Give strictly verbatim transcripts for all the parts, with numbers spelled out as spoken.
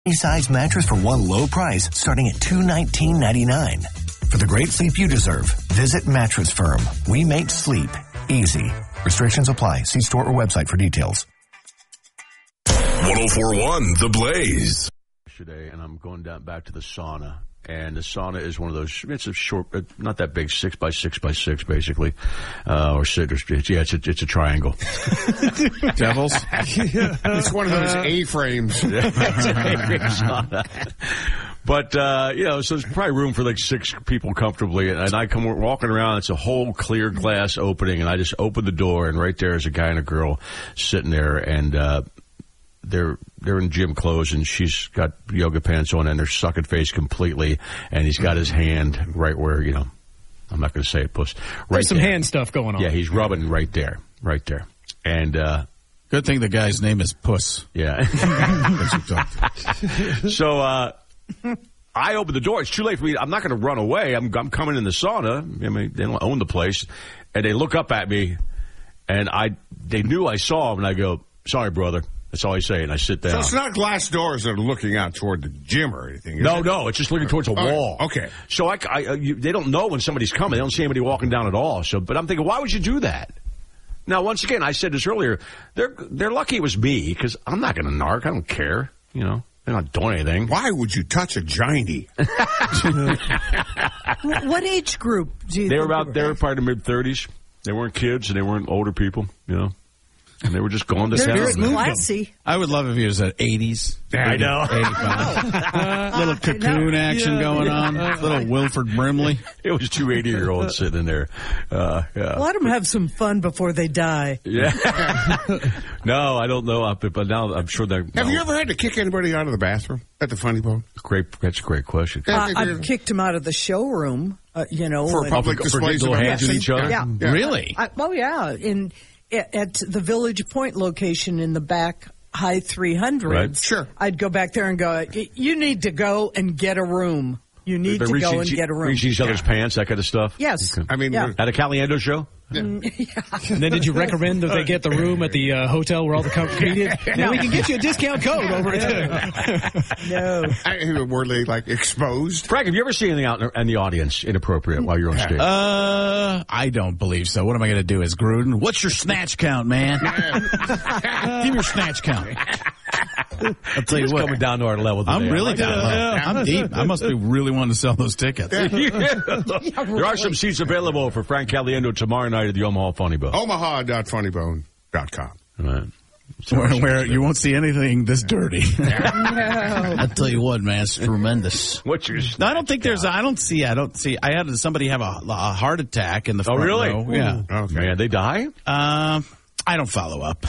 Any size mattress for one low price starting at two hundred nineteen dollars and ninety-nine cents. For the great sleep you deserve, visit Mattress Firm. We make sleep easy. Restrictions apply. See store or website for details. one oh four point one The Blaze. Today, and I'm going down back to the sauna. And the sauna is one of those, it's a short, not that big, six by six by six, basically. Uh, or six, yeah, it's a, it's a triangle. Devils? It's one of those A-frames. But, uh, you know, so there's probably room for like six people comfortably. And, and I come walking around, it's a whole clear glass opening, and I just open the door, and right there is a guy and a girl sitting there, and, uh, They're they're in gym clothes, and she's got yoga pants on, and they're sucking face completely, and he's got his hand right where, you know, I'm not going to say it, puss. Right There's some there. hand stuff going on. Yeah, he's rubbing right there, right there. And, uh... Good thing the guy's name is Puss. Yeah. So, uh... I open the door. It's too late for me. I'm not going to run away. I'm I'm coming in the sauna. I mean, they don't own the place. And they look up at me, and I they knew I saw them, and I go, sorry, brother. That's all I say, and I sit down. So it's not glass doors that are looking out toward the gym or anything, is No, it? no, it's just looking towards a Oh, wall. okay. So I, I uh, you, they don't know when somebody's coming. They don't see anybody walking down at all. So, but I'm thinking, why would you do that? Now, once again, I said this earlier. They're they're lucky it was me, because I'm not going to narc. I don't care. You know, they're not doing anything. Why would you touch a gianty? What age group do you They think were about. They were probably mid thirties. They weren't kids, and they weren't older people. You know. And they were just going to They're town. just classy. I would love if he was at eighties. Yeah, I know. eighty-five. Little cocoon action Yeah. going on. Little Wilford Brimley. It was two eighty-year-olds sitting in there. Uh, yeah. Let them have some fun before they die. Yeah. No, I don't know. But now I'm sure they're. Have no. you ever had to kick anybody out of the bathroom at the Funny Bone? Great. That's a great question. Uh, I've kicked them out of the showroom, uh, you know. For a and- public For displays little of hands at affection? each other? Yeah. Yeah. Really? I, oh, yeah. In at, at the Village Point location in the back high three hundreds. Right. Sure. I'd go back there and go, you need to go and get a room. You need They're to reaching, go and get a room. reaching each other's pants, that kind of stuff? Yes. Okay. I mean, Yeah. we're- At a Caliendo show? And then did you recommend that they get the room at the uh, hotel where all the comedians? Now we can get you a discount code over it. No. I, were they like exposed? Frank, have you ever seen anything out in the audience inappropriate while you're on stage? Uh, I don't believe so. What am I going to do as Gruden? What's your snatch count, man? Give me your snatch count. I'll tell you He's what. coming down to our level today. I'm really I like down it. low. I'm deep. I must be really wanting to sell those tickets. Yeah. There are some seats available for Frank Caliendo tomorrow night at the Omaha Funny Bone. Omaha dot funny bone dot com. Right. Where, where you won't see anything this dirty. I'll tell you what, man, it's tremendous. What's your No, I don't think there's. I don't see. I don't see. I had somebody have a, a heart attack in the Oh, front really? row. Yeah. Okay. Man, they die? Um, I don't follow up.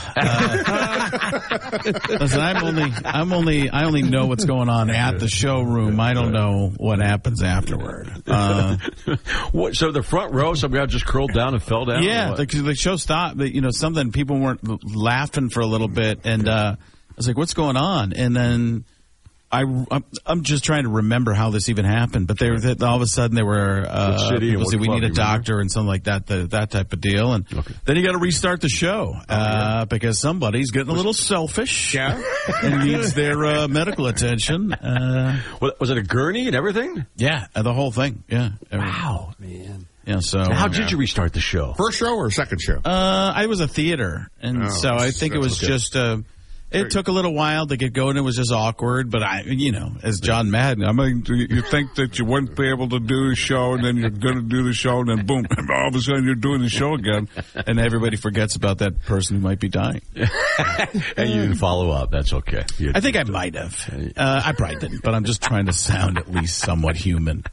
Uh, listen, I'm only, I'm only, I only know what's going on at the showroom. I don't know what happens afterward. Uh, What? So the front row, some guy just curled down and fell down? yeah, the, the show stopped. But, you know, something people weren't laughing for a little bit, and uh, I was like, "What's going on?" And then I, I'm, I'm just trying to remember how this even happened. But they were they, all of a sudden they were uh, What city and people what said, "We club, need a you remember?" doctor" and something like that, the, that type of deal. And Okay. then you got to restart the show uh, because somebody's getting a little selfish. Yeah. And needs their uh, medical attention. Uh, Was was it a gurney and everything? yeah, uh, the whole thing. Yeah. Wow, man. Yeah. So How did you restart the show? First show or second show? Uh, I was a theater, and Oh, so I think it was okay. just. Uh, it took a little while to get going. It was just awkward, but I, you know, as John Madden, I mean, do you think that you wouldn't be able to do the show, and then you're going to do the show, and then boom, all of a sudden you're doing the show again, and everybody forgets about that person who might be dying. And you didn't follow up. That's okay. You- I think I might have. Uh, I probably didn't, but I'm just trying to sound at least somewhat human.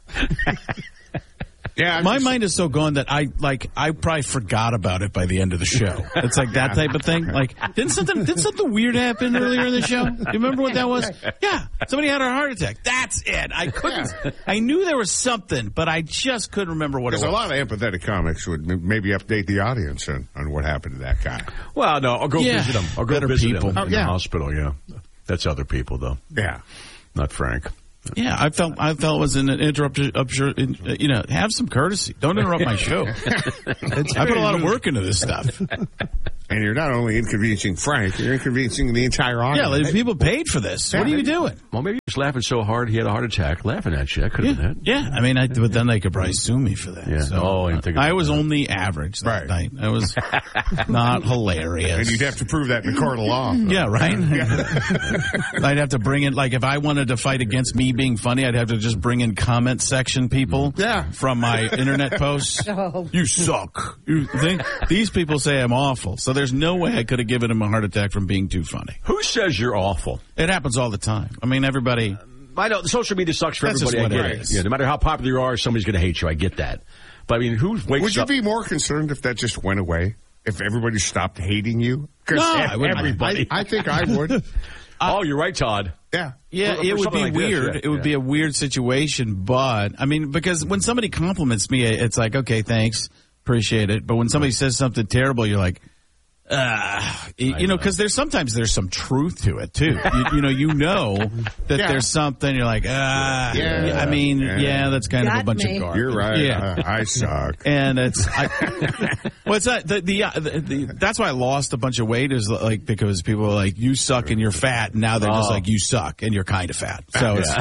Yeah, I'm My just- mind is so gone that I like I probably forgot about it by the end of the show. It's like that type of thing. Like didn't something did something weird happen earlier in the show? Do you remember what that was? Yeah, somebody had a heart attack. That's it. I couldn't. I knew there was something, but I just couldn't remember what it Because was. a lot of empathetic comics would m- maybe update the audience on, on what happened to that guy. Well, no, I'll go Yeah, visit him. I'll go better visit people. him in Oh, the yeah. hospital, yeah. That's other people, though. Yeah. Not Frank. Yeah, I felt I felt it was an interrupted. You know, have some courtesy. Don't interrupt my show. I put a lot of work into this stuff. And you're not only inconveniencing Frank, you're inconveniencing the entire Yeah, audience. like, people paid for this. Yeah, What are you they- doing? Well, maybe he was laughing so hard he had a heart attack laughing at you. That could have Yeah, been it. yeah. I mean, I, but then they could probably sue me for that. Yeah. So, Oh, I didn't think I about was that. only average that Right. night. I was not hilarious. And you'd have to prove that in a court of law. Yeah, right? I'd have to bring in, like, if I wanted to fight against me being funny, I'd have to just bring in comment section people Yeah. from my internet posts. Oh. You suck. You think? These people say I'm awful. So there's no way I could have given him a heart attack from being too funny. Who says you're awful? It happens all the time. I mean, everybody. I know social media sucks for That's just everybody. I what get it it. is. Yeah, no matter how popular you are, somebody's going to hate you. I get that. But I mean, who wakes Would you up? be more concerned if that just went away? If everybody stopped hating you? 'Cause No, I wouldn't. Everybody. I, I think I would. oh, you're right, Todd. Yeah. Yeah, For- it for would something be like this, weird. yeah, it would yeah. be a weird situation, but I mean, because when somebody compliments me, it's like, okay, thanks, appreciate it. But when somebody says something terrible, you're like, ah, you, you know, because there's sometimes there's some truth to it too. you, you know, you know that Yeah. there's something. You're like, ah, Yeah. yeah, I mean, yeah, Yeah. that's kind of a Got bunch me. of garbage. You're right. Yeah. Uh, I suck. And it's, I, well, it's not, the, the, uh, the, the, that's why I lost a bunch of weight is like, because people are like, you suck and you're fat. And now they're just Oh. like, you suck and you're kind of fat. So it's,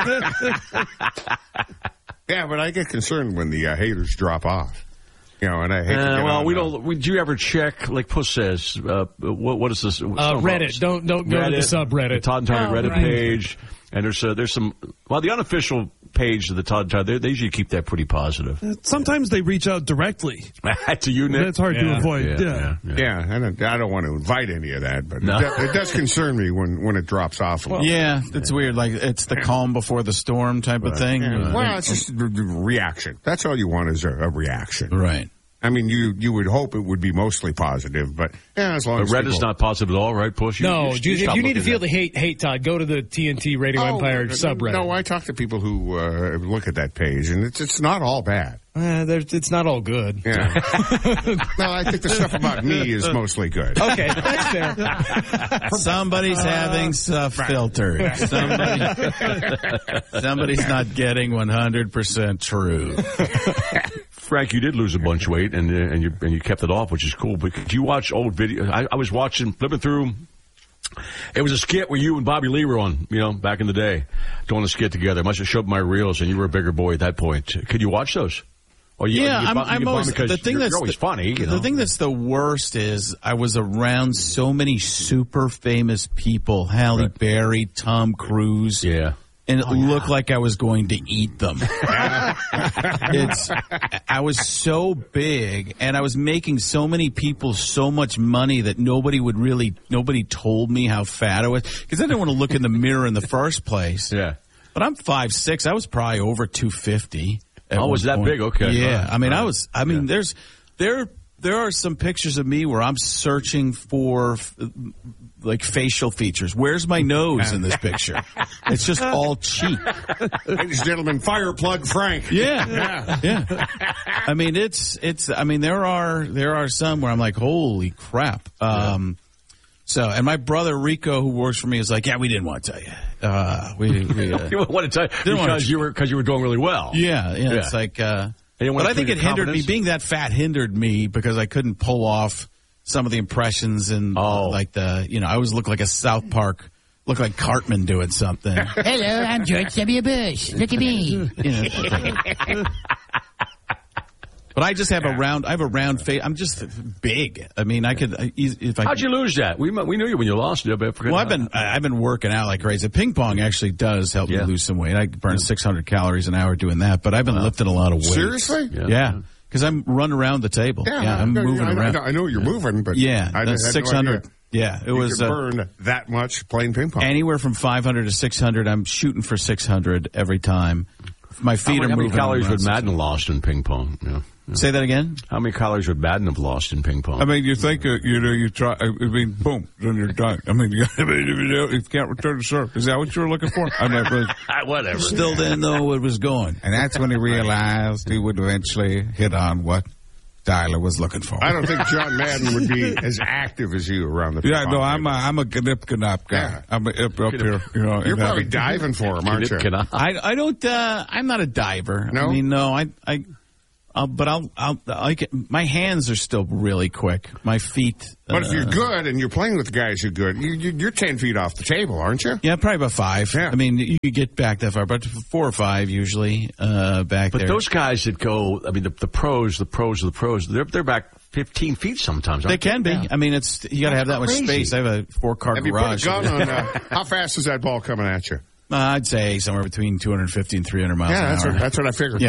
Yeah, but I get concerned when the uh, haters drop off. You know, and I hate to Uh, get well, on we the- don't. Would you ever check, like Puss says, uh, what, what is this? Uh, Reddit. Don't don't go to the subreddit. The Todd and Todd Oh, Reddit right. page. And there's uh, there's some. Well, the unofficial page of the Todd and Todd, they, they usually keep that pretty positive. Sometimes they reach out directly. to you, Nick. That's hard to Yeah. avoid. Yeah, Yeah. yeah, yeah. Yeah, I don't, I don't want to invite any of that, but No. it, does, it does concern me when, when it drops off a little. yeah, it's weird. Like it's the calm before the storm type of thing. Yeah. Well, it's just a reaction. That's all you want is a, a reaction. Right. I mean, you you would hope it would be mostly positive, but yeah, as long But as Reddit's people- not positive at all, right, Puss? You, No, you, dude, if stop you need to looking feel at the hate, hate Todd, go to the T N T Radio Oh, Empire no, subreddit. No, I talk to people who uh, look at that page, and it's it's not all bad. Uh, there's- it's not all good. Yeah. No, I think the stuff about me is mostly good. Okay, that's fair. Somebody's having stuff filtered. Somebody, somebody's not getting one hundred percent true. Frank, you did lose a bunch of weight, and uh, and you and you kept it off, which is cool. But could you watch old videos? I, I was watching, flipping through. It was a skit where you and Bobby Lee were on, you know, back in the day, doing a skit together. I must have showed my reels, and you were a bigger boy at that point. Could you watch those? Or you, Yeah, you get I'm, bum- you I'm get always bummed because the thing you're, that's you're always the, funny. You the know? thing that's the worst is I was around so many super famous people: Halle Right. Berry, Tom Cruise. yeah. And it looked like I was going to eat them. it's, I was so big, and I was making so many people so much money that nobody would really, nobody told me how fat I was because I didn't want to look in the mirror in the first place. Yeah. But I'm five six. I was probably over two fifty. Oh, was that big? Okay. Yeah. All right. I mean, All I right. was. I mean, Yeah. there's there there are some pictures of me where I'm searching for. Like facial features. Where's my nose in this picture? It's just all cheek. Ladies and gentlemen, fire plug Frank. Yeah, yeah, yeah. I mean, it's it's. I mean, there are there are some where I'm like, holy crap. Um, so, and my brother Rico, who works for me, is like, yeah, we didn't want to tell you. Uh, we, we uh, You want to tell Didn't wanna- because you were because you were doing really well. yeah, yeah, Yeah. It's like, uh, didn't but wanna I think kill it your hindered me. confidence? Being that fat hindered me because I couldn't pull off some of the impressions and Oh. like the, you know, I always look like a South Park, look like Cartman doing something. Hello, I'm George W. Bush. Look at me. You know. But I just have a round. I have a round face. I'm just big. I mean, I could I- if I. How'd you lose that? We we knew you when you lost it. But I forget Well, I've how. been I've been working out like crazy. Ping pong actually does help Yeah. me lose some weight. I burn six hundred calories an hour doing that. But I've been lifting a lot of weight. Seriously? Yeah. Yeah, because I'm running around the table. Yeah, I'm I, moving I, around. I, I know you're moving, but Yeah, I that's had six no hundred. idea Yeah, it you was could uh, burn that much playing ping pong. anywhere from five hundred to six hundred. I'm shooting for six hundred every time. My How feet many, are how many moving. calories around would six Madden have lost in ping pong? Yeah. hundred. Say that again. How many calories would Madden have lost in ping pong? I mean, you think, uh, you know, you try, I mean, boom, then you're done. I mean, you, I mean, you can't return to serve. Is that what you were looking for? I'm not really. Whatever. Still didn't know where it was going. And that's when he realized he would eventually hit on what Tyler was looking for. I don't think John Madden would be as active as you around the ping Yeah, pong no, I'm a, table. I'm a gnip knop guy. Yeah. I'm a, up, up here, you know. You're and probably having- diving for him, aren't you? Can I? I I don't. Uh, I'm not a diver. No? I mean, no. I I I'll, but I'll, I'll, I get, my hands are still really quick. My feet. But uh, if you're good and you're playing with guys who are good, you, you, you're ten feet off the table, aren't you? Yeah, probably about five. Yeah. I mean, you get back that far, but four or five usually uh, back But there. those guys that go, I mean, the, the pros, the pros of the pros, they're they're back fifteen feet sometimes. They Aren't can be. Yeah. I mean, it's you got to have that much Crazy. space. I have a four car Have you garage. put a gun on, uh, how fast is that ball coming at you? Uh, I'd say somewhere between two hundred fifty and three hundred miles Yeah, an that's hour. what, that's what I figured.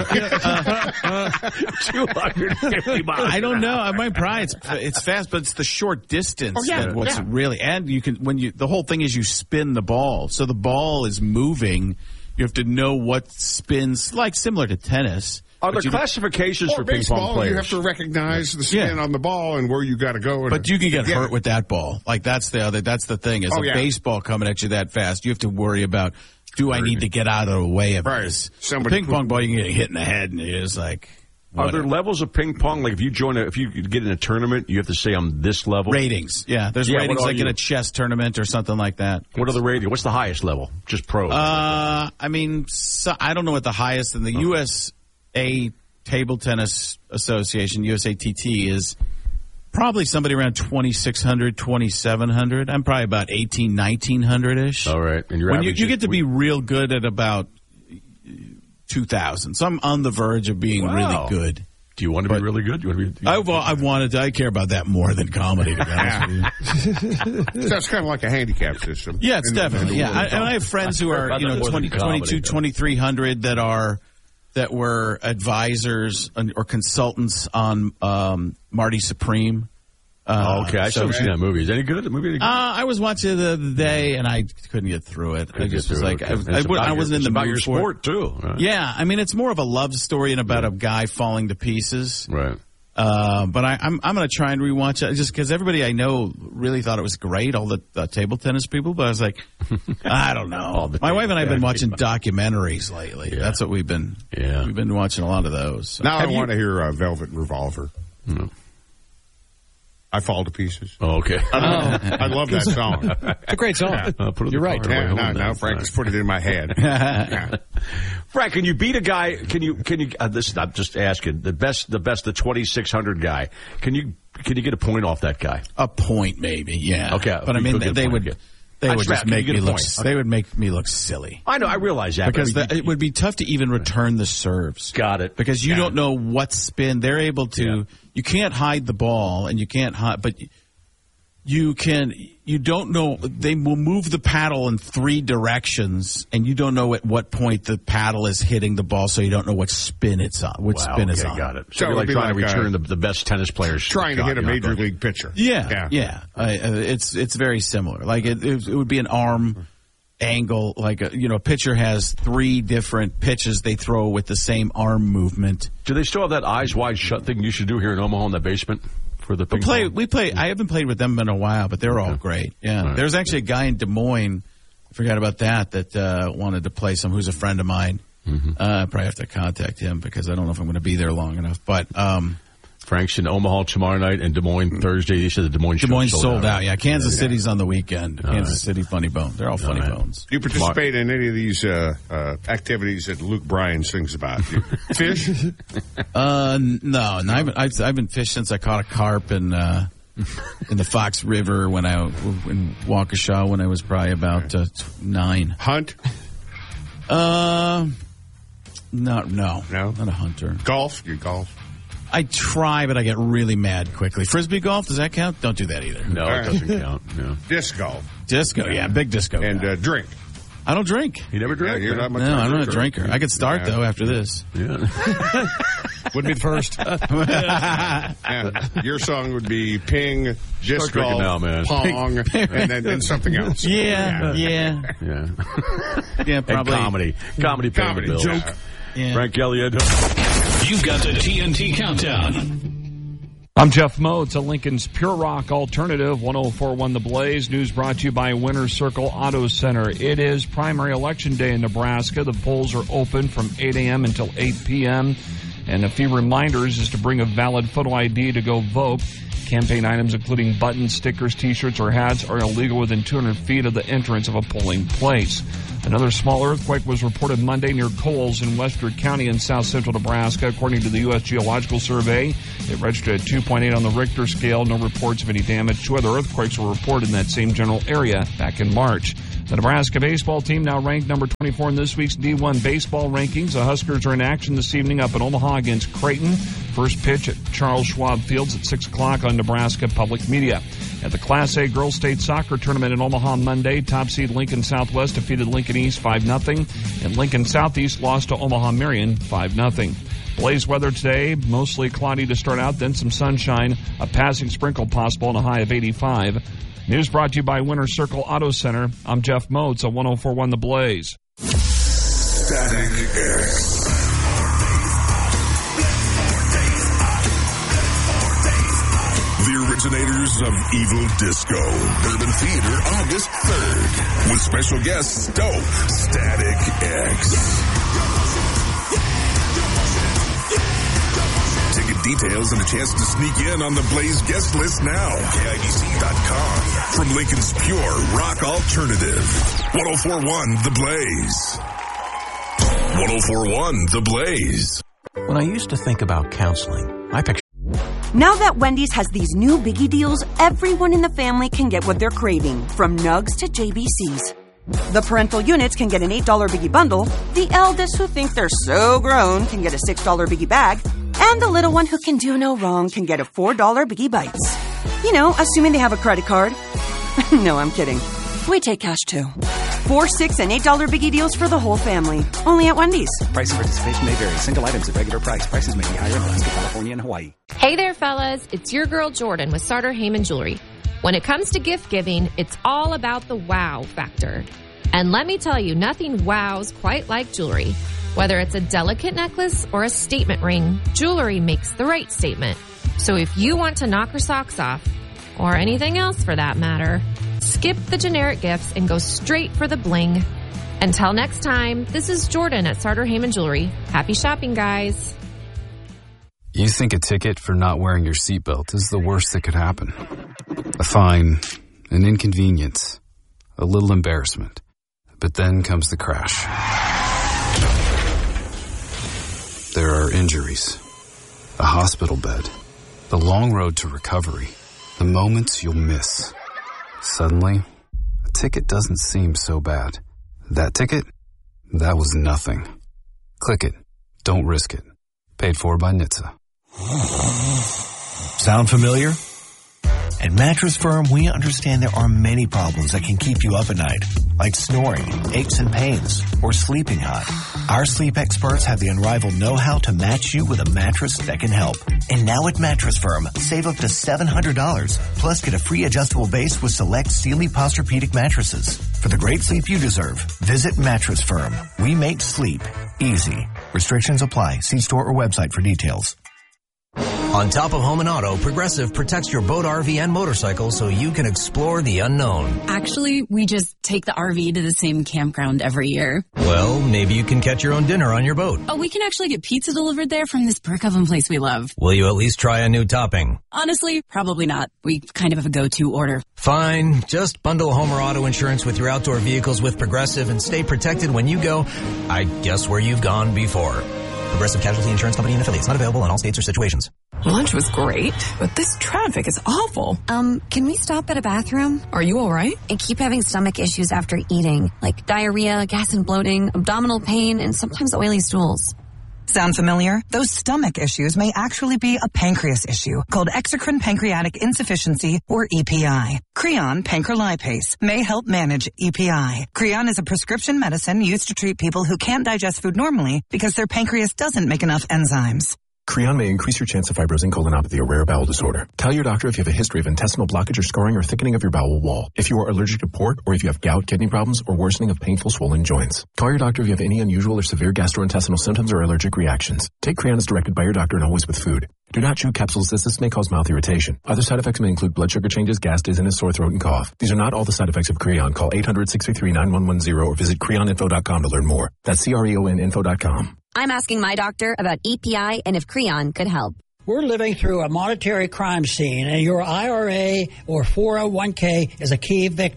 Yeah. two hundred fifty miles. I don't know. I might probably it's it's fast, but it's the short distance Oh, yeah, that what's yeah. really and you can when you the whole thing is you spin the ball, so the ball is moving. You have to know what spins, like similar to tennis. Are there but you- classifications Or for ping baseball, pong players? you have to recognize the spin Yeah. on the ball and where you got to go. and- But you can get to hurt it. with that ball. Like that's the other. That's the thing. Is Oh, a yeah. baseball coming at you that fast, you have to worry about. Do I need to get out of the way of Right. this? Somebody a ping pong ball, you can get hit in the head, and it's like. Are there whatever. levels of ping pong? Like if you join, a, if you get in a tournament, you have to say I'm this level. ratings? Yeah, there's Yeah, what ratings are like in you? a chess tournament or something like that. What are the ratings? What's the highest level? Just pro. Uh, I mean, so, I don't know what the highest in the U S A Table Tennis Association, U S A T T, is probably somebody around twenty-six hundred, twenty-seven hundred. I'm probably about eighteen, nineteen hundred-ish. All right. And your When you, average you is- get to be real good at about two thousand. So I'm on the verge of being Wow. really good. Do you want to be but- really good? You want to be? I, well, I wanted to, I care about that more than comedy, to be honest with you. That's kind of like a handicap system. Yeah, it's In the- in definitely. the Yeah, world I, of and I golf. have friends who are, Rather you know, more than twenty, comedy, twenty-two, though. twenty-three hundred that are that were advisors and- or consultants on um, Marty Supreme. Uh, Oh, okay, I still so- haven't seen that movie. Is it any good? The movie? Any good? Uh, I was watching it the other day and I couldn't get through it. I Couldn't just get was through like, it. I, It's I, about I your- wasn't in it's the about mood your for sport too. Right? Yeah, I mean, it's more of a love story and about a guy falling to pieces. Right. Uh, but I, I'm I'm going to try and rewatch it just because everybody I know really thought it was great, all the uh, table tennis people. But I was like, I don't All know. the My wife and I have been table watching tennis documentaries lately. Yeah. That's what we've been. Yeah. we've been watching a lot of those. So. Now I Have you- want to hear uh, Velvet Revolver. No. I Fall to Pieces. Oh, okay. I love that song. It's a great song. Uh, put it in You're the right. car. Yeah, Wait, now, hold on. now Frank has put it in my head. Yeah. Frank, can you beat a guy? Can you? Can you? Uh, this I'm just asking. The best, the best, the twenty-six hundred guy. Can you? Can you get a point off that guy? A point, maybe. Yeah. Okay, but I you mean, could they, get a they point, would. yeah. They I would just just asked, can make you me get a look. point? They would make me look silly. I know. I realize that Because but the, you- it would be tough to even return the serves. Got it. Because you don't know what spin they're able to. Yeah. You can't hide the ball, and you can't hide, but you can. You don't know. They will move the paddle in three directions, and you don't know at what point the paddle is hitting the ball, so you don't know what spin it's on. What Wow, spin it's okay, on. got it. So, So you're it like would be trying to like, uh, return the, the best tennis players. Trying to shot. hit a You're not major going- league pitcher. Yeah, Yeah. yeah. I, uh, it's it's very similar. Like it, it, it would be an arm angle. Like a, you know, a pitcher has three different pitches they throw with the same arm movement. Do they still have that eyes wide shut thing you should do here in Omaha in the basement for the We ping play. pong? We play. I haven't played with them in a while, but they're all great. Yeah. Right. There's actually a guy in Des Moines. I forgot about that. That uh, wanted to play some. Who's a friend of mine. Mm-hmm. Uh, I probably have to contact him because I don't know if I'm going to be there long enough. But um, Frank's in Omaha tomorrow night and Des Moines Thursday. He said the Des Moines Des show Moines sold, sold out. out. Yeah. Kansas City's on the weekend. Kansas City, Funny Bone. They're all Funny right. Bones. Do you participate in any of these uh, uh, activities that Luke Bryan sings about? You fish? Uh, n- no, no I haven't, I've, I've been fishing since I caught a carp in uh, in the Fox River when I in Waukesha when I was probably about uh, t- nine. Hunt? Uh, not no, No? not a hunter. Golf? You golf? I try, but I get really mad quickly. Frisbee golf, does that count? Don't do that either. No, All it right. doesn't count. No. Disc golf. Disco, yeah, big disco. And guy. uh, drink. I don't drink. You never Yeah, drank? you're not much No, of I'm not a drinker. drinker. I could start Yeah. though after this. Yeah. Wouldn't be the first. Yeah. Your song would be ping, disc Start drinking golf, now, man. pong, and then and something else. Yeah, yeah, yeah. yeah. And Probably comedy. Comedy paying Comedy, the bills. joke. Yeah. Frank Elliott. You've got the T N T Countdown. I'm Jeff Moe. To Lincoln's Pure Rock Alternative, one oh four point one The Blaze. News brought to you by Winter Circle Auto Center. It is primary election day in Nebraska. The polls are open from eight a.m. until eight p.m. And a few reminders is to bring a valid photo I D to go vote. Campaign items including buttons, stickers, T-shirts, or hats are illegal within two hundred feet of the entrance of a polling place. Another small earthquake was reported Monday near Coles in Westford County in south central Nebraska. According to the U S Geological Survey, it registered a two point eight on the Richter scale. No reports of any damage. Two other earthquakes were reported in that same general area back in March. The Nebraska baseball team now ranked number twenty-four in this week's D one baseball rankings. The Huskers are in action this evening up in Omaha against Creighton. First pitch at Charles Schwab Fields at six o'clock on Nebraska Public Media. At the Class A Girls State Soccer Tournament in Omaha Monday, top seed Lincoln Southwest defeated Lincoln East five nothing, and Lincoln Southeast lost to Omaha Marion five nothing. Blaze weather today, mostly cloudy to start out, then some sunshine, a passing sprinkle possible and a high of eighty-five. News brought to you by Winter Circle Auto Center. I'm Jeff Moats on one oh four point one The Blaze. Static X. The originators of Evil Disco. Urban Theater, August third. With special guest, Dope, Static X. Ticket details and a chance to sneak in on the Blaze guest list now. K I D C dot com. From Lincoln's pure rock alternative. one oh four point one The Blaze. one oh four point one The Blaze. When I used to think about counseling, I pictured... Now that Wendy's has these new biggie deals, everyone in the family can get what they're craving, from nugs to J B Cs. The parental units can get an eight dollar biggie bundle, the eldest who think they're so grown can get a six dollar biggie bag, and the little one who can do no wrong can get a four dollar Biggie Bites. You know, assuming they have a credit card. No, I'm kidding. We take cash, too. Four, six, and eight dollar Biggie deals for the whole family. Only at Wendy's. Price and participation may vary. Single items at regular price. Prices may be higher in Alaska, California, and Hawaii. Hey there, fellas. It's your girl, Jordan, with Sartor Heyman Jewelry. When it comes to gift giving, it's all about the wow factor. And let me tell you, nothing wows quite like jewelry. Whether it's a delicate necklace or a statement ring, jewelry makes the right statement. So if you want to knock her socks off, or anything else for that matter, skip the generic gifts and go straight for the bling. Until next time, this is Jordan at Sartor Heyman Jewelry. Happy shopping, guys. You think a ticket for not wearing your seatbelt is the worst that could happen. A fine, an inconvenience, a little embarrassment. But then comes the crash. There are injuries, a hospital bed, the long road to recovery, the moments you'll miss. Suddenly, a ticket doesn't seem so bad. That ticket? That was nothing. Click it. Don't risk it. Paid for by N H T S A. Sound familiar? At Mattress Firm, we understand there are many problems that can keep you up at night, like snoring, aches and pains, or sleeping hot. Our sleep experts have the unrivaled know-how to match you with a mattress that can help. And now at Mattress Firm, save up to seven hundred dollars, plus get a free adjustable base with select Sealy Posturepedic mattresses. For the great sleep you deserve, visit Mattress Firm. We make sleep easy. Restrictions apply. See store or website for details. On top of home and auto, Progressive protects your boat, R V, and motorcycle so you can explore the unknown. Actually, we just take the R V to the same campground every year. Well, maybe you can catch your own dinner on your boat. Oh, we can actually get pizza delivered there from this brick oven place we love. Will you at least try a new topping? Honestly, probably not. We kind of have a go-to order. Fine. Just bundle home or auto insurance with your outdoor vehicles with Progressive and stay protected when you go, I guess, where you've gone before. Progressive Casualty Insurance Company and affiliates. Not available in all states or situations. Lunch was great, but this traffic is awful. Um, can we stop at a bathroom? Are you all right? I keep having stomach issues after eating, like diarrhea, gas and bloating, abdominal pain, and sometimes oily stools. Sound familiar? Those stomach issues may actually be a pancreas issue called exocrine pancreatic insufficiency, or E P I. Creon pancrelipase may help manage E P I. Creon is a prescription medicine used to treat people who can't digest food normally because their pancreas doesn't make enough enzymes. Creon may increase your chance of fibrosing colonopathy, a rare bowel disorder. Tell your doctor if you have a history of intestinal blockage or scarring or thickening of your bowel wall. If you are allergic to pork, or if you have gout, kidney problems, or worsening of painful swollen joints. Call your doctor if you have any unusual or severe gastrointestinal symptoms or allergic reactions. Take Creon as directed by your doctor and always with food. Do not chew capsules as this may cause mouth irritation. Other side effects may include blood sugar changes, gas, dizziness, sore throat, and cough. These are not all the side effects of Creon. Call eight hundred, six three three, nine one one zero or visit creon info dot com to learn more. That's C R E O N info dot com. I'm asking my doctor about E P I and if Creon could help. We're living through a monetary crime scene, and your I R A or four oh one k is a key victim.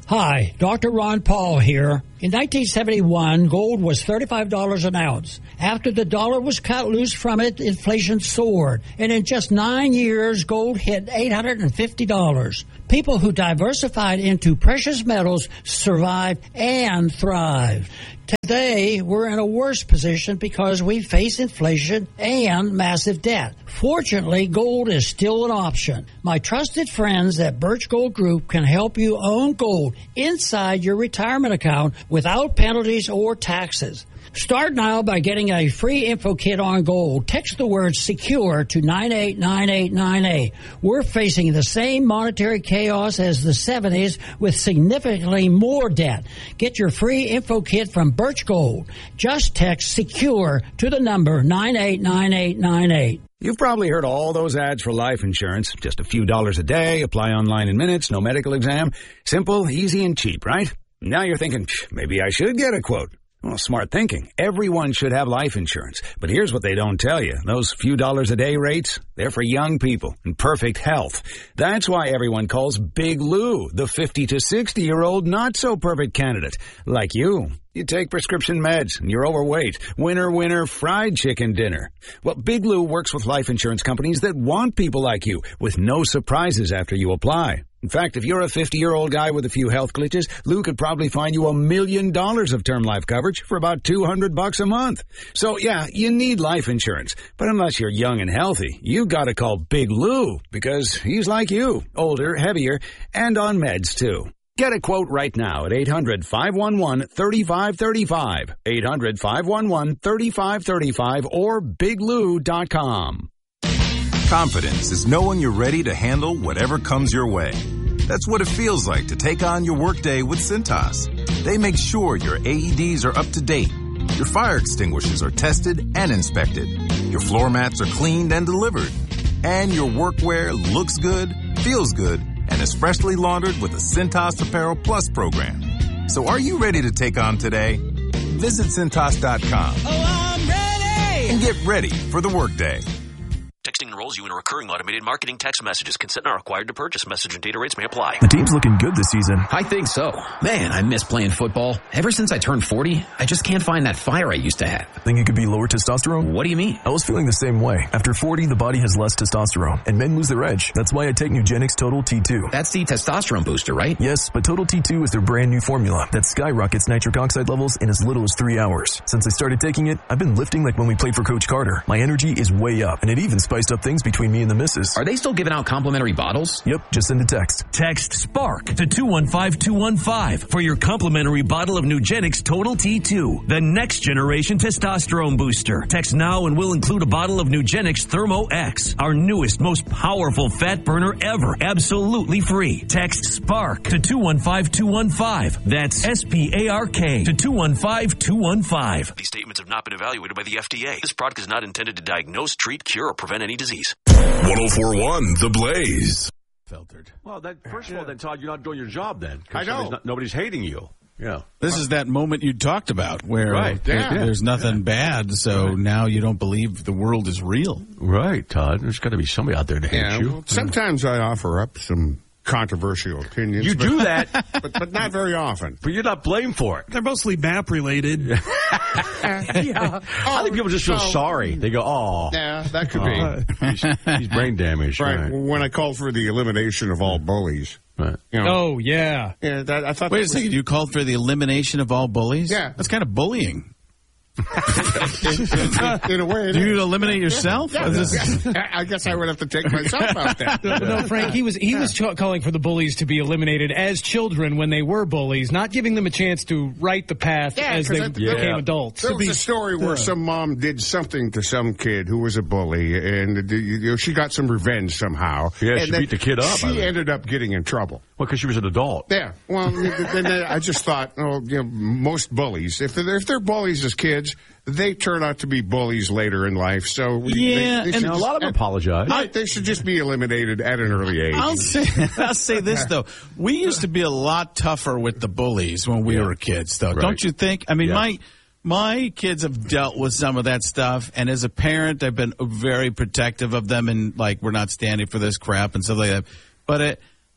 Hi, Doctor Ron Paul here. In nineteen seventy-one, gold was thirty-five dollars an ounce. After the dollar was cut loose from it, inflation soared. And in just nine years, gold hit eight hundred fifty dollars. People who diversified into precious metals survived and thrived. Today, we're in a worse position because we face inflation and massive debt. Fortunately, gold is still an option. My trusted friends at Birch Gold Group can help you own gold inside your retirement account without penalties or taxes. Start now by getting a free info kit on gold. Text the word SECURE to nine eight nine eight nine eight. We're facing the same monetary chaos as the seventies with significantly more debt. Get your free info kit from Birch Gold. Just text SECURE to the number nine eight nine eight nine eight. You've probably heard all those ads for life insurance. Just a few dollars a day, apply online in minutes, no medical exam. Simple, easy, and cheap, right? Now you're thinking, maybe I should get a quote. Well, smart thinking. Everyone should have life insurance. But here's what they don't tell you. Those few dollars a day rates, they're for young people in perfect health. That's why everyone calls Big Lou the fifty to sixty-year-old not-so-perfect candidate. Like you. You take prescription meds and you're overweight. Winner, winner, fried chicken dinner. Well, Big Lou works with life insurance companies that want people like you with no surprises after you apply. In fact, if you're a fifty-year-old guy with a few health glitches, Lou could probably find you a million dollars of term life coverage for about two hundred bucks a month. So, yeah, you need life insurance. But unless you're young and healthy, you gotta call Big Lou because he's like you, older, heavier, and on meds, too. Get a quote right now at eight hundred, five one one, three five three five, eight hundred, five one one, three five three five, or big lou dot com. Confidence is knowing you're ready to handle whatever comes your way. That's what it feels like to take on your workday with Cintas. They make sure your A E Ds are up to date, your fire extinguishers are tested and inspected, your floor mats are cleaned and delivered, and your workwear looks good, feels good, and is freshly laundered with the Cintas Apparel Plus program. So are you ready to take on today? Visit Cintas dot com. Oh, I'm ready! And get ready for the workday. Texting enrolls you in a recurring automated marketing text messages. Consent not required to purchase. Message and data rates may apply. The team's looking good this season. I think so. Man, I miss playing football. Ever since I turned forty, I just can't find that fire I used to have. Think it could be lower testosterone? What do you mean? I was feeling the same way. After forty, the body has less testosterone, and men lose their edge. That's why I take Nugenix Total T two. That's the testosterone booster, right? Yes, but Total T two is their brand new formula that skyrockets nitric oxide levels in as little as three hours. Since I started taking it, I've been lifting like when we played for Coach Carter. My energy is way up, and it even spiced up things between me and the missus. Are they still giving out complimentary bottles? Yep, just send a text. Text SPARK to two one five two one five for your complimentary bottle of Nugenix Total T two, the next generation testosterone booster. Text now and we'll include a bottle of Nugenix Thermo X, our newest, most powerful fat burner ever, absolutely free. Text SPARK to two one five two one five. That's S P A R K to two one five two one five. These statements have not been evaluated by the F D A. This product is not intended to diagnose, treat, cure, or prevent any disease. one oh four point one The Blaze. Filtered. Well, that, first of all, then, Todd, you're not doing your job then. I know. Not, nobody's hating you. Yeah. This is that moment you talked about where right. there, yeah. there's nothing bad, so right. now you don't believe the world is real. Right, Todd. There's got to be somebody out there to hate yeah, you. Well, sometimes I offer up some controversial opinions. You but, do that. but, but not very often. But you're not blamed for it. They're mostly M A P related. yeah. I think people just feel so, sorry. They go, oh. Yeah, that could oh, be. He's, he's brain damaged. Right. right. When I called for the elimination of all bullies. Right. You know, oh, yeah. Yeah, that, I thought Wait that a was, second. You called for the elimination of all bullies? Yeah. That's kind of bullying. in a way, do you eliminate yourself? Yeah, yeah. I guess I would have to take myself out there. No, no, Frank, he was he was ch- calling for the bullies to be eliminated as children when they were bullies, not giving them a chance to right the path yeah, as they that, became yeah. adults. There was a story where some mom did something to some kid who was a bully, and you know, she got some revenge somehow. Yeah, and she beat the kid up. She ended up getting in trouble. Well, because she was an adult. Yeah. Well, then I just thought, oh, you know, most bullies, if they're, if they're bullies as kids, they turn out to be bullies later in life. So yeah, they, they and a lot of them apologize. I, they should just be eliminated at an early age. I'll say, I'll say this though: we used to be a lot tougher with the bullies when we yeah. were kids, though. Right. Don't you think? I mean, yeah. my my kids have dealt with some of that stuff, and as a parent, I've been very protective of them, and like we're not standing for this crap and stuff like that. But it.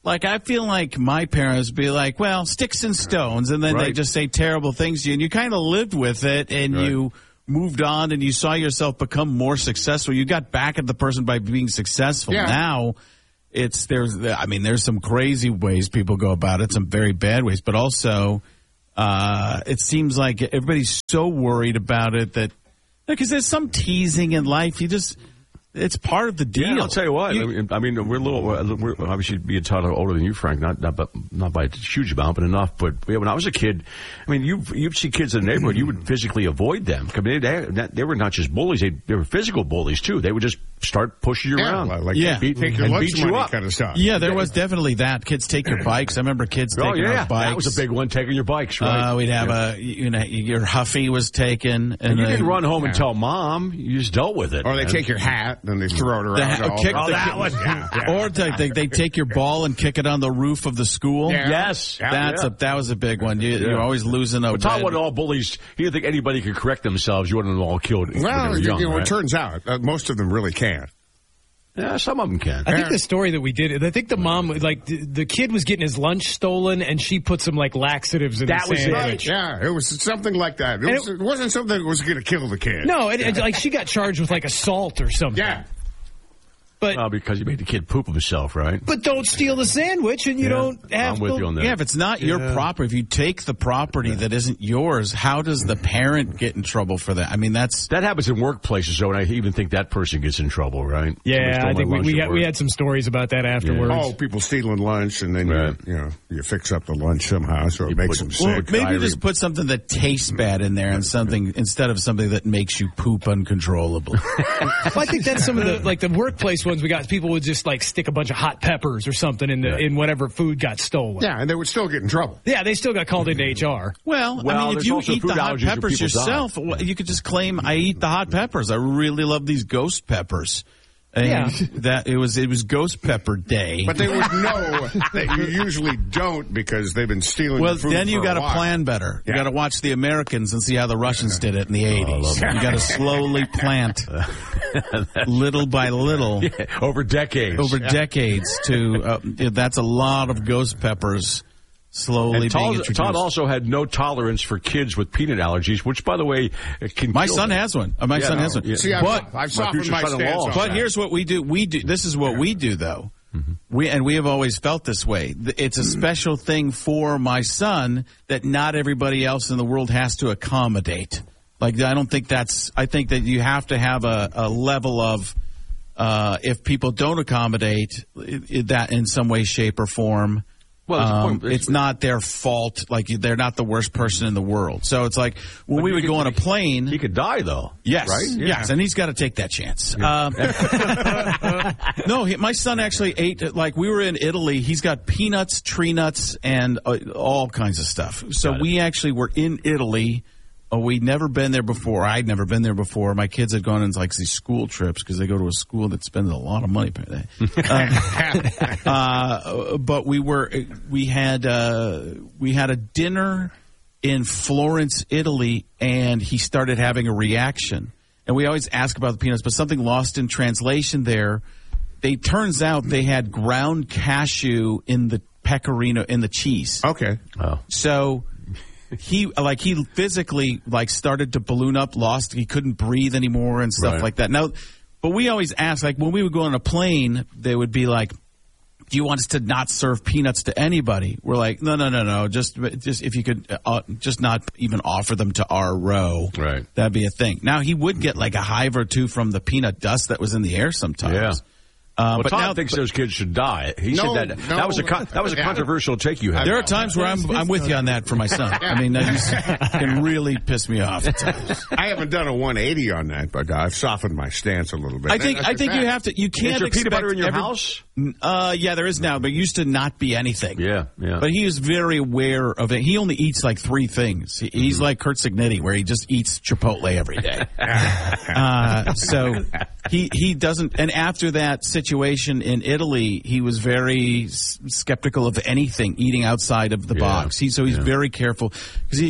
Like, I feel like my parents would be like, well, sticks and stones, and then Right. they just say terrible things to you, and you kind of lived with it, and Right. you moved on, and you saw yourself become more successful. You got back at the person by being successful. Yeah. Now, it's, there's, I mean, there's some crazy ways people go about it, some very bad ways, but also, uh, it seems like everybody's so worried about it that, because there's some teasing in life, you just... It's part of the deal. Yeah, I'll tell you what. You- I mean, I mean, we're a little. We're obviously being taught older than you, Frank. Not not, but not by a huge amount, but enough. But yeah, when I was a kid, I mean, you you'd see kids in the neighborhood, you would physically avoid them. I mean, they, they, they were not just bullies; they, they were physical bullies too. They would just start pushing you Yeah, around, like Yeah. beat, take your and lunch beat you money up. kind of stuff. Yeah, there was definitely that. Kids take your bikes. I remember kids Oh taking yeah, our bikes. that was a big one. Taking your bikes, right? Uh, we'd have Yeah. a, you know, your Huffy was taken. And, And you uh, didn't run home yeah. and tell mom. You just dealt with it. Or they take your hat and they throw it around. the ha- all kick over. the- that one. Yeah, yeah. Or they, they, they take your ball and kick it on the roof of the school. Yeah. Yes, That's yeah. a that was a big one. You, Yeah. You're always losing a But Todd red- wanted all bullies. He didn't think anybody could correct themselves. You wanted them all killed when they Well, were young, you know, right? it turns out uh, most of them really can. Yeah, some of them can. I think the story that we did, I think the mom, like, the, the kid was getting his lunch stolen, and she put some, like, laxatives in That the was it. sandwich. Yeah, it was something like that. It, And was, it wasn't something that was going to kill the kid. No, and, and, like, she got charged with, like, assault or something. Yeah. But Oh, because you made the kid poop himself, right? but don't steal the sandwich, and you Yeah. don't have I'm with to- you on that. Yeah, if it's not your Yeah. property, if you take the property that isn't yours, how does the parent get in trouble for that? I mean, that's That happens in workplaces, though, and I even think that person gets in trouble, right? Somebody Yeah, stole I my think we lunch we at had, we work. had some stories about that afterwards. Oh, people stealing lunch, and then Right. you, you know you fix up the lunch somehow, so it makes them well, sick. maybe Diarrhea. just put something that tastes bad in there, and something instead of something that makes you poop uncontrollably. Well, I think that's some of the like the workplace ones we got. People would just like stick a bunch of hot peppers or something in the in whatever food got stolen. Yeah, and they would still get in trouble. Yeah, they still got called into H R. Well, Well, I mean, if there's you also eat food the hot allergies where peppers people die. yourself, well, you could just claim, "I eat the hot peppers. I really love these ghost peppers." And Yeah. that it was it was Ghost Pepper Day. But they would know that you usually don't because they've been stealing Well, the food then you for got a to while. plan better. You Yeah. got to watch the Americans and see how the Russians did it in the eighties. that. You got to slowly plant, little by little, Yeah, over decades. over decades. To uh, that's a lot of ghost peppers slowly And being Todd, introduced. Todd also had no tolerance for kids with peanut allergies, which, by the way, can My kill son them. has one. Uh, My Yeah, son no, has one. yeah. See, I've, but I've softened future my son-in-law. stance on But that. here's what we do. We do. This is what we do, though. We and we have always felt this way. Th- It's a special thing for my son that not everybody else in the world has to accommodate. Like I don't think that's. I think that you have to have a, a level of uh, if people don't accommodate i- i- that in some way, shape, or form. Well, it's a um, point- it's not their fault. Like they're not the worst person in the world. So it's like when But we you would could- go on a plane. He could die, though. Yes, Right? yes, and he's got to take that chance. Um, no, he, my son actually ate like we were in Italy. He's got peanuts, tree nuts, and uh, all kinds of stuff. So we actually were in Italy. Oh, we'd never been there before. I'd never been there before. My kids had gone on like these school trips because they go to a school that spends a lot of money per day. um, uh, but we were we had uh, we had a dinner in Florence, Italy, and he started having a reaction. And we always ask about the peanuts, but something lost in translation there. They turns out they had ground cashew in the pecorino in the cheese. Okay. Oh. So he like he physically like started to balloon up, lost he couldn't breathe anymore and stuff Right. like that. Now, but we always ask like when we would go on a plane, they would be like, "Do you want us to not serve peanuts to anybody?" We're like, "No, no, no, no. Just just if you could uh, just not even offer them to our row, Right. that'd be a thing." Now he would get like a hive or two from the peanut dust that was in the air sometimes. Yeah. Uh, Well, but Todd now thinks those kids should die. He No, said that. no. that was a con- that was a Yeah. controversial take you had. there are times where I'm I'm with you on that for my son. I mean, that he's, can really piss me off at times. I haven't done a one eighty on that, but I've softened my stance a little bit. I think And I think you that. have to. You can't Is there expect peanut butter in your every- house? Uh, yeah, there is now, but it used to not be anything. Yeah, yeah. But he is very aware of it. He only eats like three things. He, he's Mm-hmm. like Kurt Signetti, where he just eats Chipotle every day. uh, so he he doesn't. And after that situation in Italy, he was very s- skeptical of anything eating outside of the Yeah, box. He so he's yeah. very careful because he.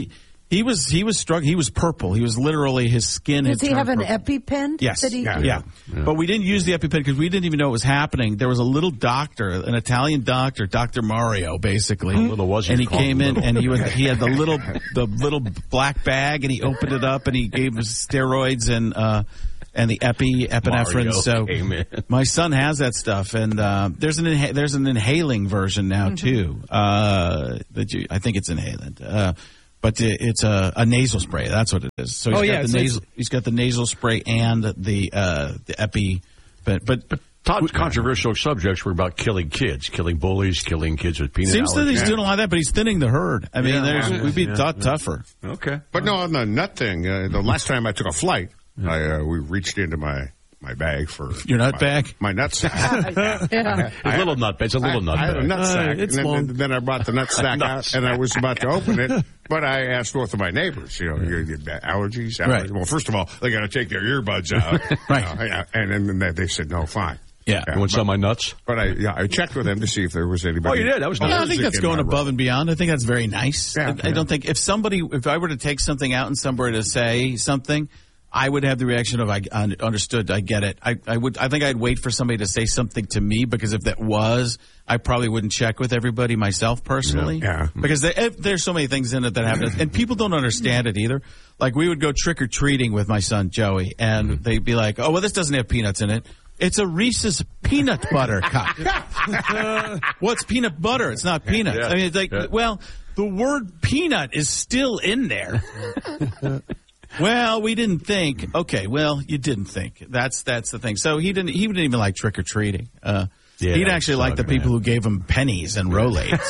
He was he was struck. He was purple. He was literally his skin. Does had he have an purple. EpiPen? Yes. That he, yeah. Yeah. yeah. But we didn't use the EpiPen because we didn't even know it was happening. There was a little doctor, an Italian doctor, Doctor Mario, basically. Little was he and he called came in little. and he was he had the little the little black bag and he opened it up and he gave us steroids and uh and the epi epinephrine. Mario So came in. my son has that stuff, and uh, there's an inha- there's an inhaling version now too. Uh, that you, I think it's inhalant. Uh, But it's a, a nasal spray. That's what it is. So he's oh, got yeah, the nasal. He's got the nasal spray and the uh, the epi. But but, but Todd's controversial subjects were about killing kids, killing bullies, killing kids with peanut seems allergies. that he's doing a lot of that, but he's thinning the herd. I mean, Yeah, there's, yeah, we'd be yeah, thought yeah. tougher. Okay, but no, on the nut thing. Uh, the last time I took a flight, I uh, we reached into my. My bag for your nut my, bag, my nut sack. yeah. a little nut bag. It's a little I, nut I had bag. a nut sack, Uh, it's and then, long. then I brought the nut sack Nut out, sack. and I was about to open it, but I asked both of my neighbors, you know, you, you, allergies, allergies. Right. Well, first of all, they got to take their earbuds out, Right. You know, yeah, and then they, they said no, fine. Yeah. You want some of my nuts? But I, yeah, I checked with them to see if there was anybody. Oh, you did? That was nice. Yeah, I allergic think that's in going my above room. and beyond. I think that's very nice. Yeah, I, I yeah. don't think if somebody, if I were to take something out and somebody to say something, I would have the reaction of I un- understood, I get it. I, I would, I think I'd wait for somebody to say something to me because if that was, I probably wouldn't check with everybody myself personally. Yeah. Yeah. Because there, if there's so many things in it that happen, and people don't understand it either. Like we would go trick or treating with my son Joey, and Mm-hmm. they'd be like, "Oh, well, this doesn't have peanuts in it." It's a Reese's peanut butter cup. What's peanut butter? It's not peanuts. Yeah. I mean, it's like, Yeah. well, the word peanut is still in there. Well, we didn't think. Okay, well, you didn't think. That's that's the thing. So he didn't. He didn't even like trick or treating. Uh, Yeah, he'd that actually was like the sucking, people man. who gave him pennies and Rolaids.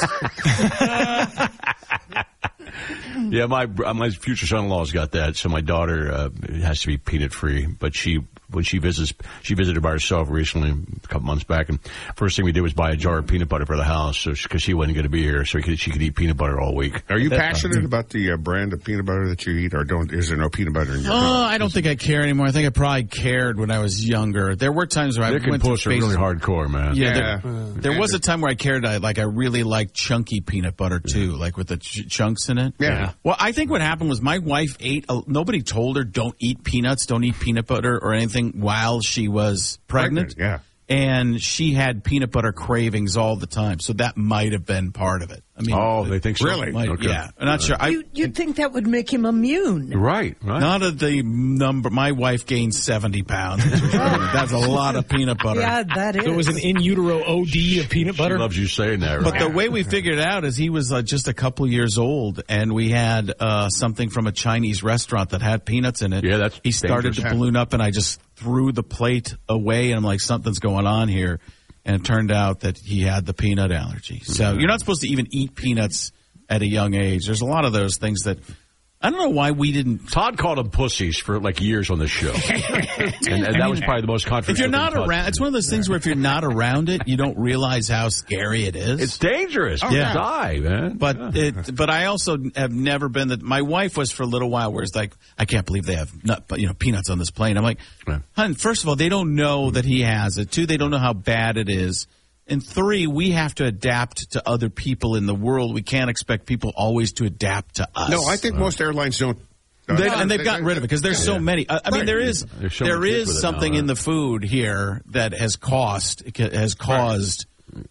Yeah, my my future son-in-law's got that. So my daughter uh, has to be peanut free, but she when she visits, she visited by herself recently a couple months back, and first thing we did was buy a jar of peanut butter for the house, so because she wasn't going to be here, so she could, she could eat peanut butter all week. Are you passionate about the uh, brand of peanut butter that you eat, or don't? Is there no peanut butter in your? Oh, I don't think I care anymore. I think I probably cared when I was younger. There were times where I Nick and went to Puss are space. really hardcore, man. Yeah, Yeah. there, there was a time where I cared. I like I really liked chunky peanut butter too, like with the ch- chunks in it. Yeah. Well, I think what happened was my wife ate. A, nobody told her don't eat peanuts, don't eat peanut butter or anything while she was pregnant. Pregnant, And she had peanut butter cravings all the time, so that might have been part of it. I mean, Oh, they think so? Really? might- Okay. yeah, I'm not sure. I, You, you'd think that would make him immune. Right, right. Not at the number. My wife gained seventy pounds. That's a lot of peanut butter. Yeah, that is. So it was an in utero O D of peanut She butter. loves you saying that, right? But the way we figured it out is he was uh, just a couple years old, and we had uh, something from a Chinese restaurant that had peanuts in it. Yeah, that's He started dangerous. to balloon up, and I just threw the plate away, and I'm like, something's going on here. And it turned out that he had the peanut allergy. So you're not supposed to even eat peanuts at a young age. There's a lot of those things that I don't know why we didn't. Todd called them pussies for like years on this show, and, and that was probably the most controversial. If you're not thing Todd around, did. it's one of those things where if you're not around it, you don't realize how scary it is. It's dangerous. Oh, You yeah. die, man. But Yeah. it, but I also have never been that. My wife was for a little while where it's like, I can't believe they have nut, you know, peanuts on this plane. I'm like, hun, first of all, they don't know that he has it. Two, they don't know how bad it is. And three, we have to adapt to other people in the world. We can't expect people always to adapt to us. No, I think most airlines don't. uh, They, and they've gotten rid of it because there's so many. I, I mean, Right. there is There's so there many kids with is it something now, in the food here that has cost has caused.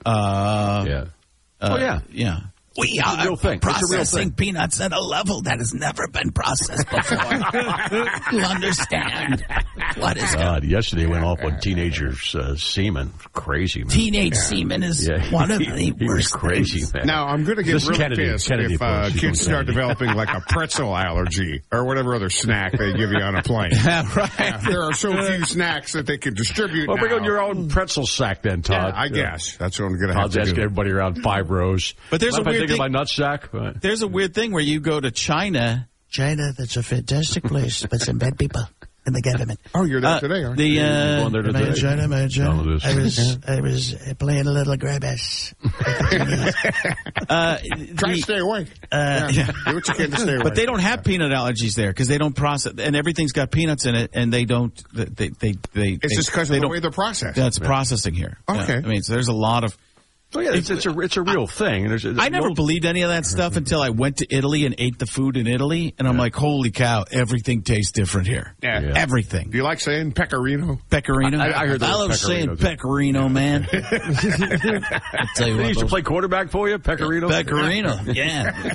Uh, yeah. Uh, Oh, yeah. yeah. We It's a are real thing. It's a real processing thing. peanuts at a level that has never been processed before. You understand what is God, yesterday went off on teenagers' uh, semen. Crazy, man. teenage semen is Yeah. one of the He was worst crazy, things. man. Now, I'm going to get This is really Kennedy. pissed Kennedy if uh, folks. She's kids from start Kennedy. developing like a pretzel allergy or whatever other snack they give you on a plane. Right. There are so few snacks that they can distribute Well, bring now. on your own pretzel sack then, Todd. Yeah, I guess. That's what I'm going to have Todd's to asking do. everybody around five rows. But there's Mind a if I weird think of thing- my nut sack. Right. There's a weird thing where you go to China. China, that's a fantastic place, but some bad people in the government. Oh, you're there Uh, today, aren't the, you? uh, You're going there am I in today? China? Am I in China? No, it is. I was, I was uh, playing a little grab ass. uh, Try the- to stay awake. Uh, Yeah. Do what you can to stay awake. But they don't have peanut allergies there because they don't process, and everything's got peanuts in it, and they don't. They they they. It's they, just because they of the don't- way they're processed. That's processing here. Okay. Yeah. I mean, so there's a lot of. Oh, yeah, it's, it's a it's a real thing. And there's, there's I never no, believed any of that stuff until I went to Italy and ate the food in Italy, and I'm like, holy cow, everything tastes different here. Yeah. Yeah. Everything. Do you like saying pecorino? Pecorino. I- I heard the I word love saying pecorino, pecorino, man. I'll tell you He what. used to those- play quarterback for you, Pecorino. Pecorino, yeah.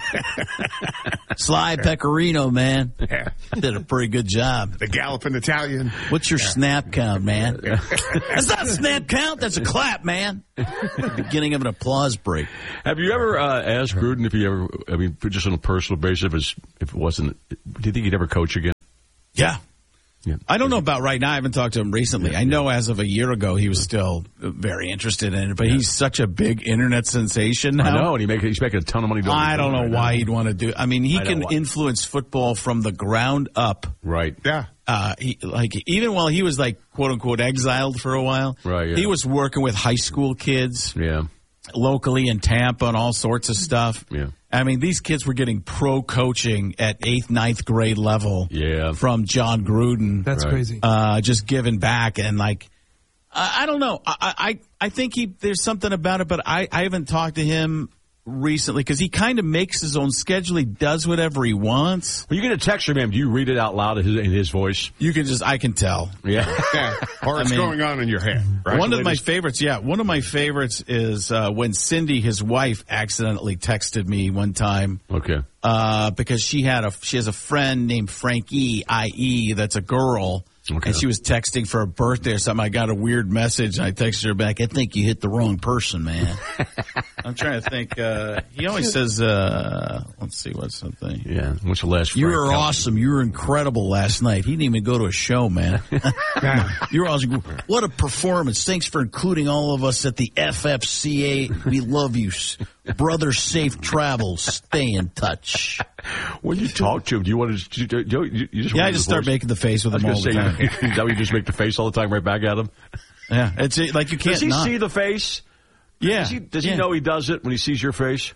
Sly Pecorino, man. Yeah. Did a pretty good job. The galloping Italian. What's your snap count, man? That's not a snap count. That's a clap, man. Beginning of an applause break. Have you ever uh, asked Gruden if he ever? I mean, just on a personal basis, if, it's, if it wasn't, do you think he'd ever coach again? Yeah. Yeah. I don't know about right now. I haven't talked to him recently. Yeah, I know yeah. as of a year ago he was still very interested in it, but yeah. he's such a big internet sensation now. I know, and he make, he's making a ton of money doing it. I don't know right why now. he'd want to do. I mean, he I can know influence football from the ground up. Right. Yeah. Uh, he, like even while he was like quote unquote exiled for a while, right? Yeah. He was working with high school kids, yeah, locally in Tampa and all sorts of stuff. Yeah. I mean, these kids were getting pro coaching at eighth, ninth grade level. Yeah. From John Gruden. That's right. crazy. Uh, just giving back and like, I, I don't know. I, I I think he there's something about it, but I I haven't talked to him recently because he kind of makes his own schedule. He does whatever he wants. When you get a text from him, do you read it out loud in his, in his voice? You can just, I can tell. Yeah. yeah. Or it's I mean, going on in your head. Right? One of my favorites, yeah, one of my favorites is uh, when Cindy, his wife, accidentally texted me one time. Okay. Uh, because she had a, she has a friend named Frankie, that is that's a girl. Okay. And she was texting for a birthday or something. I got a weird message, and I texted her back, I think you hit the wrong person, man. I'm trying to think. Uh, he always says, uh, let's see, what's something. Yeah, what's the last You Frank were Kelly? awesome. You were incredible last night. He didn't even go to a show, man. You were awesome. What a performance. Thanks for including all of us at the F F C A. We love you. Brother, safe travels. Stay in touch. When you talk to him, do you want to? Do you, you, you just yeah, I just start voice? making the face with I was him all gonna the say, time. Is that what you just make the face all the time right back at him? Yeah, it's like you can't. Does he not. see the face? Yeah. Does, he, does yeah. he know he does it when he sees your face?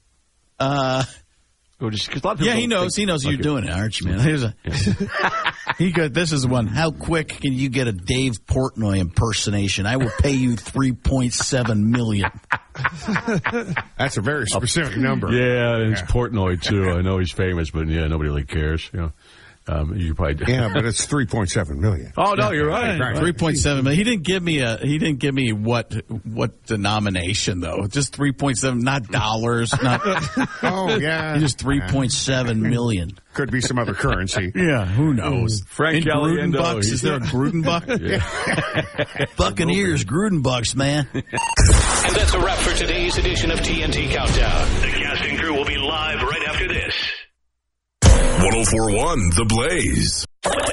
Uh. Or just, 'cause a lot of people Yeah, he don't knows. think- He knows okay. you're doing it, aren't you, man? Here's a, he got. This is one. How quick can you get a Dave Portnoy impersonation? I will pay you three point seven million. That's a very specific number. Yeah, it's Yeah. Portnoy too. I know he's famous, but yeah, nobody really cares. You know, um, you probably Yeah, but it's three point seven million. Oh no, you're right. Right. Three point seven million. He didn't give me a. He didn't give me what what denomination though. Just three point seven, not dollars. Not. Oh yeah, Just three point seven million. Could be some other currency. Yeah, who knows? Frank In Kelly Gruden and, uh, bucks? Is there a Gruden buck? Buccaneers, Gruden bucks, man. And that's a wrap for today's edition of T N T Countdown. The casting crew will be live right after this. ten forty-one The Blaze.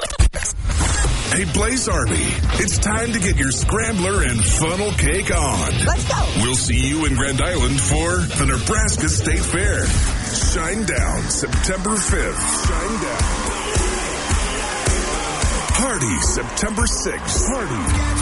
Hey, Blaze Army, it's time to get your scrambler and funnel cake on. Let's go. We'll see you in Grand Island for the Nebraska State Fair. Shine Down, September fifth. Shine Down. Party, September sixth. Party.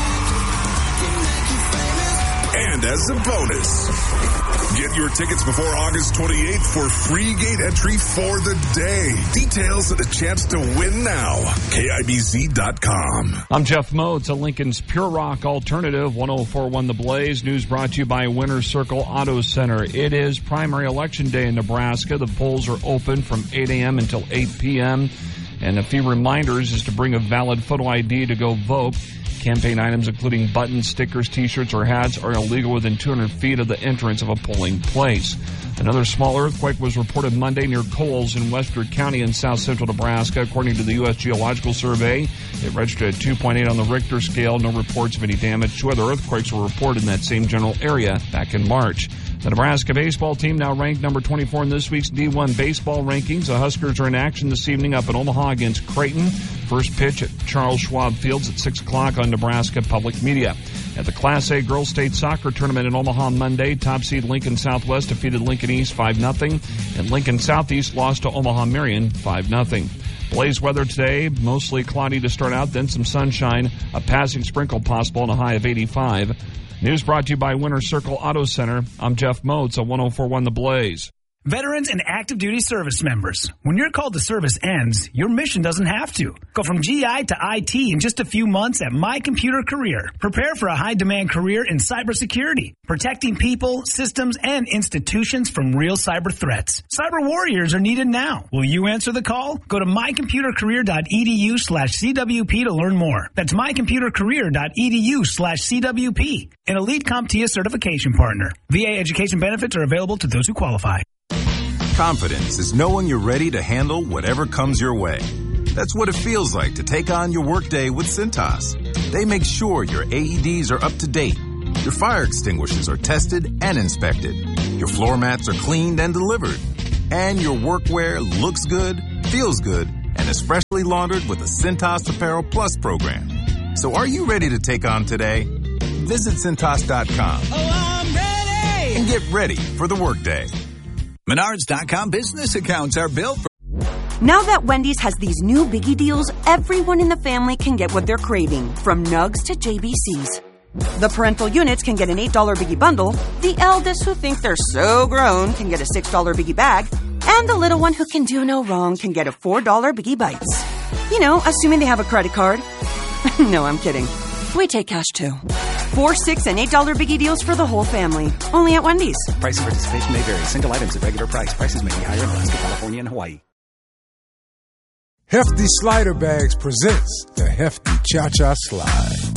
And as a bonus, get your tickets before August twenty-eighth for free gate entry for the day. Details and a chance to win now. K I B Z dot com. I'm Jeff Moe. To Lincoln's Pure Rock Alternative, ten forty-one The Blaze. News brought to you by Winter Circle Auto Center. It is primary election day in Nebraska. The polls are open from eight a.m. until eight p.m. And a few reminders is to bring a valid photo I D to go vote. Campaign items including buttons, stickers, T-shirts, or hats are illegal within two hundred feet of the entrance of a polling place. Another small earthquake was reported Monday near Coles in Western County in south central Nebraska. According to the U S Geological Survey, it registered at two point eight on the Richter scale. No reports of any damage. Two other earthquakes were reported in that same general area back in March. The Nebraska baseball team now ranked number twenty-four in this week's D one baseball rankings. The Huskers are in action this evening up in Omaha against Creighton. First pitch at Charles Schwab Fields at six o'clock on Nebraska Public Media. At the Class A Girls State Soccer Tournament in Omaha Monday, top seed Lincoln Southwest defeated Lincoln East five nothing, and Lincoln Southeast lost to Omaha Marion five nothing. Blaze weather today, mostly cloudy to start out, then some sunshine, a passing sprinkle possible and a high of eighty-five. News brought to you by Winter Circle Auto Center. I'm Jeff Moe. It's a ten forty-one The Blaze. Veterans and active duty service members. When your call to service ends, your mission doesn't have to. Go from G I to I T in just a few months at My Computer Career. Prepare for a high-demand career in cybersecurity, protecting people, systems, and institutions from real cyber threats. Cyber warriors are needed now. Will you answer the call? Go to mycomputercareer.edu slash CWP to learn more. That's mycomputercareer.edu slash CWP. An Elite CompTIA certification partner. V A education benefits are available to those who qualify. Confidence is knowing you're ready to handle whatever comes your way. That's what it feels like to take on your workday with Cintas. They make sure your A E Ds are up to date, your fire extinguishers are tested and inspected, your floor mats are cleaned and delivered, and your workwear looks good, feels good, and is freshly laundered with the Cintas Apparel Plus program. So are you ready to take on today? Visit Cintas dot com. Oh, I'm ready! And get ready for the workday. Menards dot com business accounts are built for... Now that Wendy's has these new biggie deals, everyone in the family can get what they're craving, from nugs to J B Cs. The parental units can get an eight dollar biggie bundle, the eldest who think they're so grown can get a six dollar biggie bag, and the little one who can do no wrong can get a four dollar biggie bites. You know, assuming they have a credit card. No, I'm kidding. We take cash too. Four, six, and eight dollar biggie deals for the whole family. Only at Wendy's. Price and participation may vary. Single items at regular price. Prices may be higher in Alaska, California, and Hawaii. Hefty Slider Bags presents the Hefty Cha-Cha Slide.